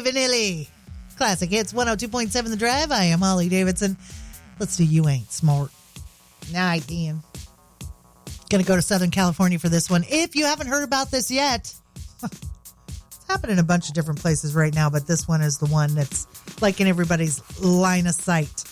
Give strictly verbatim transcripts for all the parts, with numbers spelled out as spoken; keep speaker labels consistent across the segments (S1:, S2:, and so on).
S1: Milli Vanilli. Classic Hits one oh two point seven The Drive. I am Holly Davidson. Let's do You Ain't Smart. Nah, damn. Gonna go to Southern California for this one. If you haven't heard about this yet, it's happening in a bunch of different places right now, but this one is the one that's like in everybody's line of sight.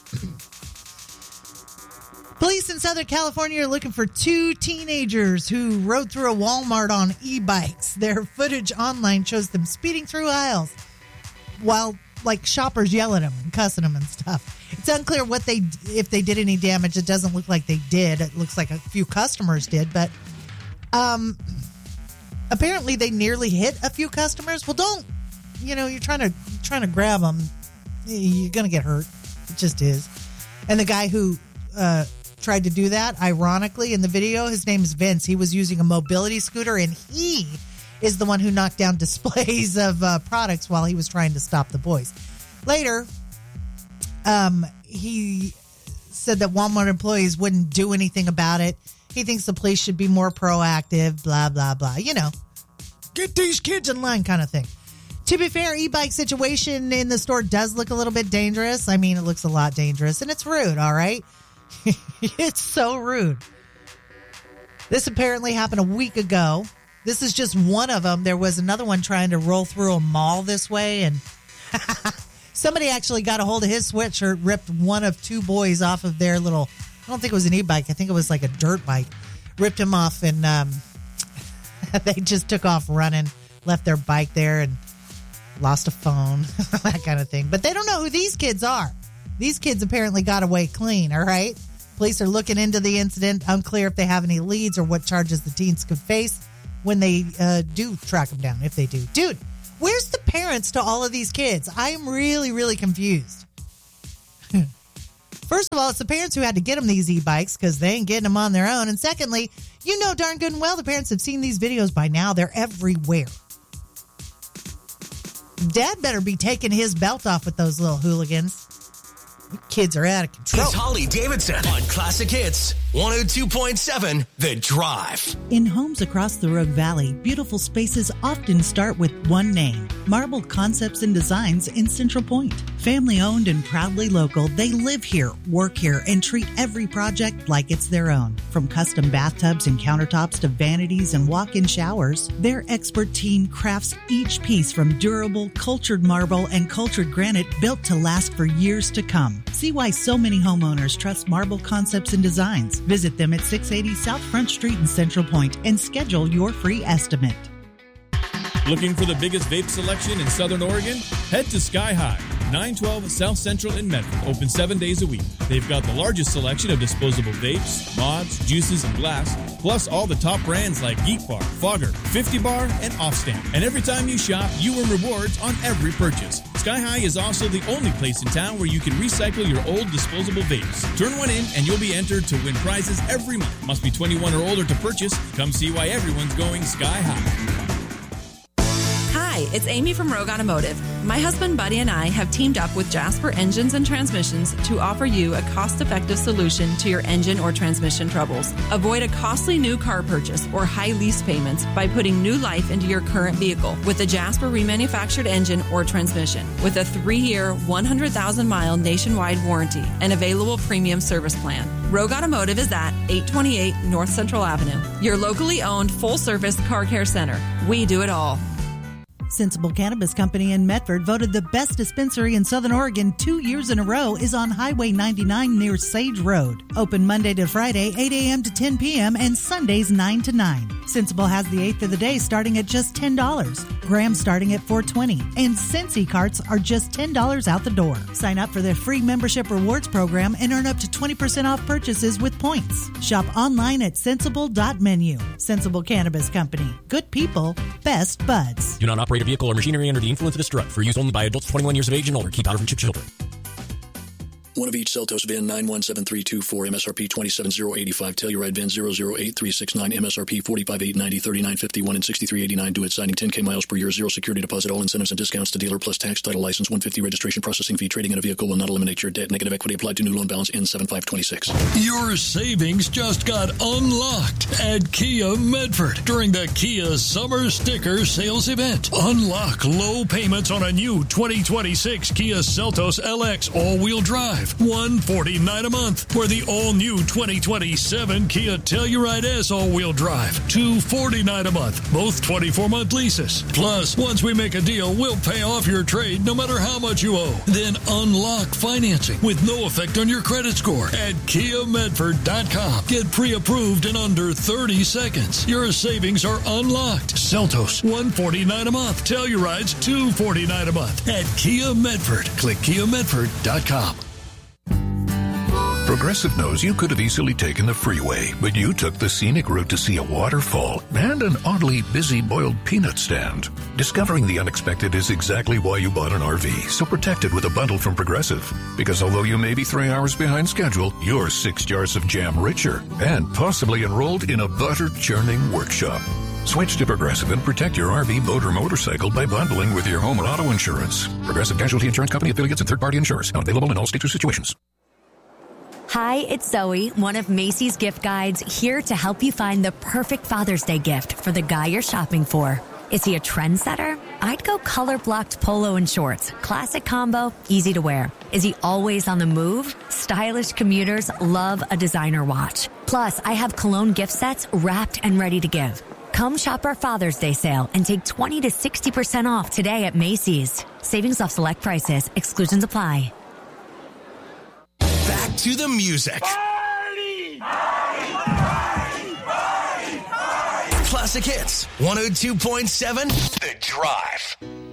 S1: Police in Southern California are looking for two teenagers who rode through a Walmart on e-bikes. Their footage online shows them speeding through aisles while, like, shoppers yell at them and cussing them and stuff. It's unclear what they, if they did any damage. It doesn't look like they did. It looks like a few customers did, but um, apparently they nearly hit a few customers. Well, don't, you know, you're trying to trying to grab them, you're gonna get hurt. It just is. And the guy who uh, tried to do that, ironically, in the video, his name is Vince. He was using a mobility scooter, and he is the one who knocked down displays of uh, products while he was trying to stop the boys. Later, um, he said that Walmart employees wouldn't do anything about it. He thinks the police should be more proactive, blah, blah, blah. You know, get these kids in line kind of thing. To be fair, e-bike situation in the store does look a little bit dangerous. I mean, it looks a lot dangerous, and it's rude, all right? It's so rude. This apparently happened a week ago. This is just one of them. There was another one trying to roll through a mall this way, and somebody actually got a hold of his sweatshirt, ripped one of two boys off of their little, I don't think it was an e-bike, I think it was like a dirt bike, ripped him off, and um, they just took off running, left their bike there, and lost a phone, that kind of thing. But they don't know who these kids are. These kids apparently got away clean, all right? Police are looking into the incident. Unclear if they have any leads or what charges the teens could face when they uh, do track them down, if they do. Dude, where's the parents to all of these kids? I am really, really confused. First of all, it's the parents who had to get them these e-bikes because they ain't getting them on their own. And secondly, you know darn good and well the parents have seen these videos by now. They're everywhere. Dad better be taking his belt off with those little hooligans. You kids are out of control.
S2: It's Holly Davidson on Classic Hits one oh two point seven The Drive.
S3: In homes across the Rogue Valley, beautiful spaces often start with one name, Marble Concepts and Designs in Central Point. Family owned and proudly local, they live here, work here, and treat every project like it's their own. From custom bathtubs and countertops to vanities and walk-in showers, their expert team crafts each piece from durable, cultured marble and cultured granite built to last for years to come. See why so many homeowners trust Marble Concepts and Designs. Visit them at six eighty South Front Street in Central Point and schedule your free estimate.
S4: Looking for the biggest vape selection in Southern Oregon? Head to Sky High, nine twelve South Central in Medford, open seven days a week. They've got the largest selection of disposable vapes, mods, juices, and glass, plus all the top brands like Geek Bar, Fogger, fifty bar, and Offstamp. And every time you shop, you earn rewards on every purchase. Sky High is also the only place in town where you can recycle your old disposable vapes. Turn one in and you'll be entered to win prizes every month. Must be twenty-one or older to purchase. Come see why everyone's going Sky High.
S5: Hi, it's Amy from Rogue Automotive. My husband Buddy and I have teamed up with Jasper Engines and Transmissions to offer you a cost-effective solution to your engine or transmission troubles. Avoid a costly new car purchase or high lease payments by putting new life into your current vehicle with a Jasper remanufactured engine or transmission with a three-year, one hundred thousand mile nationwide warranty and available premium service plan. Rogue Automotive is at eight twenty-eight North Central Avenue, your locally owned full-service car care center. We do it all.
S3: Sensible Cannabis Company in Medford, voted the best dispensary in Southern Oregon two years in a row, is on Highway ninety-nine near Sage Road. Open Monday to Friday, eight a.m. to ten p.m. and Sundays nine to nine. Sensible has the eighth of the day starting at just ten dollars. Graham starting at four dollars and twenty cents. And Scentsy carts are just ten dollars out the door. Sign up for their free membership rewards program and earn up to twenty percent off purchases with points. Shop online at sensible dot menu. Sensible Cannabis Company. Good people, best buds.
S6: Do not operate a vehicle or machinery under the influence of this drug. For use only by adults twenty-one years of age and older. Keep out of reach of children. One of each Seltos V I N nine one seven three two four, M S R P twenty-seven thousand eighty-five, Telluride V I N zero zero eight three six nine, M S R P forty-five thousand eight hundred ninety, thirty-nine fifty-one and sixty-three eighty-nine. Do it signing ten K miles per year, zero security deposit, all incentives and discounts to dealer plus tax, title license, one hundred fifty registration processing fee. Trading in a vehicle will not eliminate your debt. Negative equity applied to new loan balance in seven five twenty-six.
S7: Your savings just got unlocked at Kia Medford during the Kia Summer Sticker Sales Event. Unlock low payments on a new twenty twenty-six Kia Seltos L X all-wheel drive, one hundred forty-nine dollars a month, or the all-new twenty twenty-seven Kia Telluride S all-wheel drive, two hundred forty-nine dollars a month, both twenty-four month leases. Plus, once we make a deal, we'll pay off your trade no matter how much you owe. Then unlock financing with no effect on your credit score at Kia Medford dot com. Get pre-approved in under thirty seconds. Your savings are unlocked. Seltos, one hundred forty-nine dollars a month. Telluride's two hundred forty-nine dollars a month at Kia Medford. Click Kia Medford dot com.
S8: Progressive knows you could have easily taken the freeway, but you took the scenic route to see a waterfall and an oddly busy boiled peanut stand. Discovering the unexpected is exactly why you bought an R V, so protect it with a bundle from Progressive. Because although you may be three hours behind schedule, you're six jars of jam richer and possibly enrolled in a butter-churning workshop. Switch to Progressive and protect your R V, boat, or motorcycle by bundling with your home or auto insurance. Progressive Casualty Insurance Company, affiliates, and third-party insurers. Not available in all states or situations.
S9: Hi, it's Zoe, one of Macy's gift guides, here to help you find the perfect Father's Day gift for the guy you're shopping for. Is he a trendsetter? I'd go color-blocked polo and shorts. Classic combo, easy to wear. Is he always on the move? Stylish commuters love a designer watch. Plus, I have cologne gift sets wrapped and ready to give. Come shop our Father's Day sale and take twenty to sixty percent off today at Macy's. Savings off select prices. Exclusions apply.
S2: Back to the music.
S10: Party! Party! Party! Party! Party!
S2: Classic Hits, one oh two point seven, The Drive.